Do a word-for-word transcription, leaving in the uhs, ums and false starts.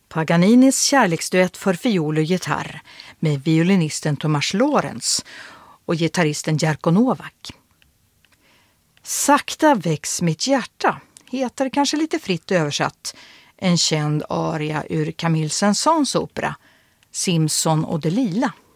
Paganinis kärleksduett för fiol och gitarr med violinisten Tomasz Lorenz och gitarristen Jarko Novak. Sakta väcks mitt hjärta heter kanske lite fritt översatt en känd aria ur Camille Saint-Saëns opera Simson och Delila.